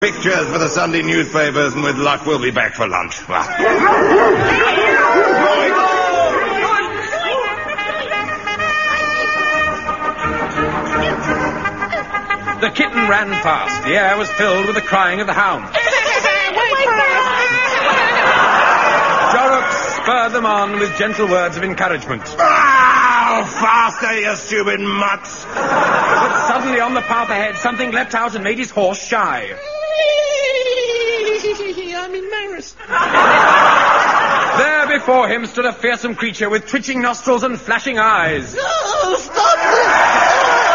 Pictures for the Sunday newspapers, and with luck we'll be back for lunch. The kitten ran fast. The air was filled with the crying of the hounds. Jorrocks spurred them on with gentle words of encouragement. Faster, you stupid mutts! But suddenly on the path ahead, something leapt out and made his horse shy. I'm embarrassed. There before him stood a fearsome creature with twitching nostrils and flashing eyes. No, stop this!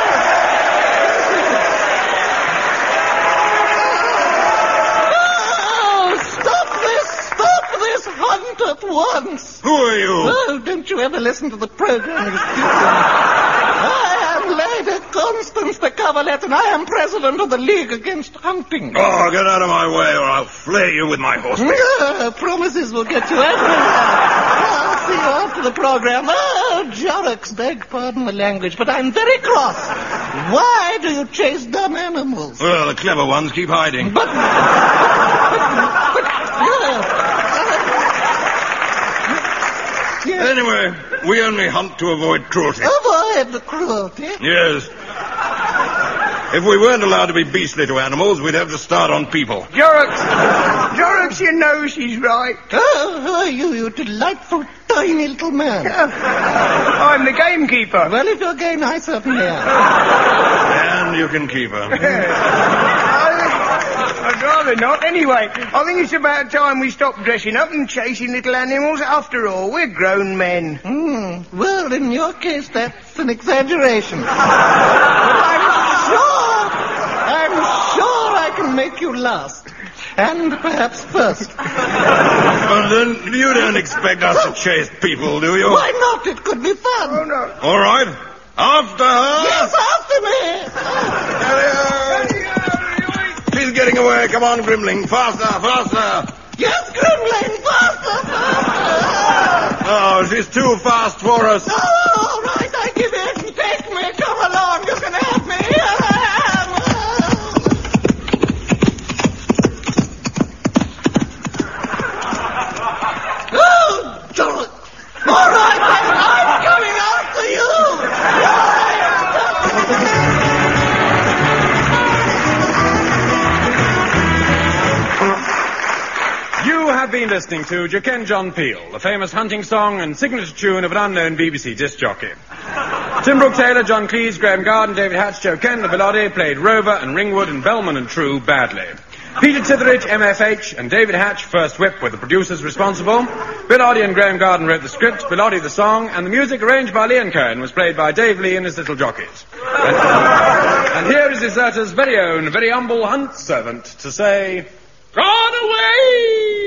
Hunt at once. Who are you? Oh, don't you ever listen to the program, you stupid? I am Lady Constance de Cavalet, and I am president of the League Against Hunting. Oh, get out of my way, or I'll flay you with my horse. Promises will get you everywhere. I'll see you after the program. Oh, Jorrocks, beg pardon the language, but I'm very cross. Why do you chase dumb animals? Well, the clever ones keep hiding. Anyway, we only hunt to avoid cruelty. Avoid the cruelty? Yes. If we weren't allowed to be beastly to animals, we'd have to start on people. Jorrocks, you know she's right. Oh, who are you, you delightful tiny little man? I'm the gamekeeper. Well, if you're game, I certainly am. And you can keep her. I'd rather not. Anyway, I think it's about time we stopped dressing up and chasing little animals. After all, we're grown men. Well, in your case, that's an exaggeration. I'm sure I can make you last. And perhaps first. But then you don't expect us to chase people, do you? Why not? It could be fun. Oh, no. All right. After her. Yes, after me. She's getting away. Come on, Grimling. Faster, faster. Yes, Grimling. Faster, faster. Oh, she's too fast for us. Oh, all right. I give in. Take me. Come along. You can have me. Here I am. Oh, Jorrocks. All right, I'm coming after you. You have been listening to Joken John Peel, the famous hunting song and signature tune of an unknown BBC disc jockey. Tim Brooke-Taylor, John Cleese, Graham Garden, David Hatch, Joe Ken, the Bilotti played Rover and Ringwood and Bellman and True badly. Peter Titheridge, MFH, and David Hatch, first whip, were the producers responsible. Bilotti and Graham Garden wrote the script, Bilotti the song, and the music arranged by Leon Cohen was played by Dave Lee and his little jockeys. And here is Deserter's very own, very humble hunt servant to say, "Gone away!"